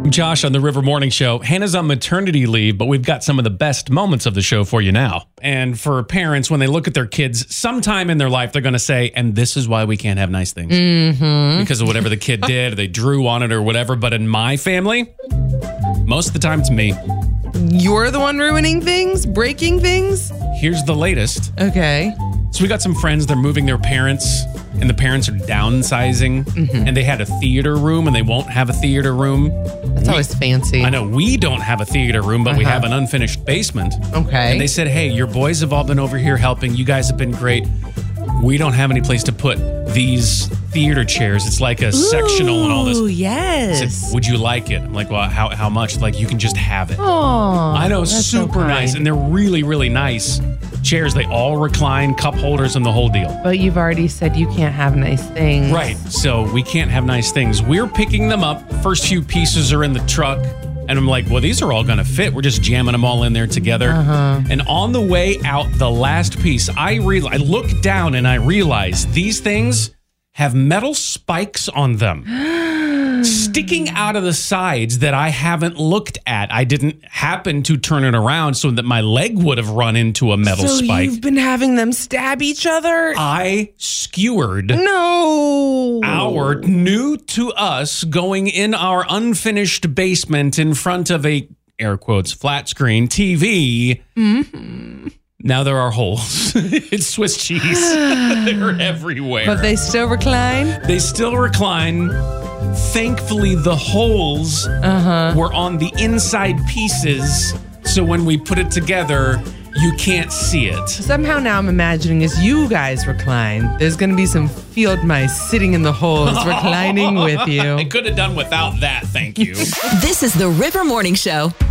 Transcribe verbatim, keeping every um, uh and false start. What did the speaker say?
I'm Josh on the River Morning Show. Hannah's on maternity leave, but we've got some of the best moments of the show for you now. And for parents, when they look at their kids, sometime in their life, they're going to say, and this is why we can't have nice things. Mm-hmm. Because of whatever the kid did, or they drew on it or whatever. But in my family, most of the time it's me. You're the one ruining things? Breaking things? Here's the latest. Okay. So we got some friends, they're moving their parents, and the parents are downsizing, mm-hmm. and they had a theater room, and they won't have a theater room. That's we, always fancy. I know, we don't have a theater room, but uh-huh. we have an unfinished basement. Okay. And they said, hey, your boys have all been over here helping. You guys have been great. We don't have any place to put these theater chairs. It's like a Ooh, sectional and all this. Oh, yes. I said, would you like it? I'm like, well, how, how much? Like, you can just have it. Oh, I know, super so nice. And they're really, really nice chairs. They all recline, cup holders, and the whole deal. But you've already said you can't have nice things. Right. So we can't have nice things. We're picking them up. First few pieces are in the truck. And I'm like, well, these are all going to fit. We're just jamming them all in there together. Uh-huh. And on the way out, the last piece, I, re- I look down and I realize these things have metal spikes on them. Sticking out of the sides that I haven't looked at. I didn't happen to turn it around so that my leg would have run into a metal so spike. So you've been having them stab each other? I skewered no. our new to us going in our unfinished basement in front of a, air quotes, flat screen T V. Mm-hmm. Now there are holes. It's Swiss cheese. They're everywhere. But they still recline? They still recline. Thankfully, the holes uh-huh. were on the inside pieces, so when we put it together, you can't see it. Somehow now I'm imagining as you guys recline, there's going to be some field mice sitting in the holes reclining with you. I could have done without that, thank you. This is the River Morning Show.